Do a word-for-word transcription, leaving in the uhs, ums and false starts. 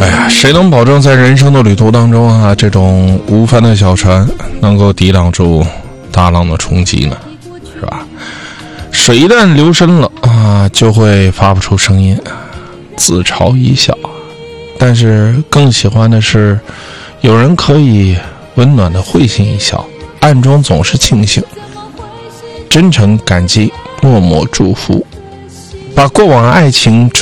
哎呀，谁能保证在人生的旅途当中啊，这种无帆的小船能够抵挡住大浪的冲击呢？是吧？水一旦流深了啊，就会发不出声音，自嘲一笑。但是更喜欢的是，有人可以温暖的会心一笑，暗中总是庆幸，真诚感激，默默祝福，把过往爱情